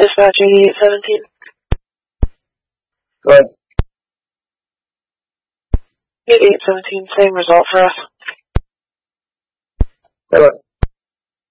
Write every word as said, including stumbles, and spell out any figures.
Dispatch eighty-eight seventeen. Go ahead. eighty-eight seventeen, same result for us. Hello.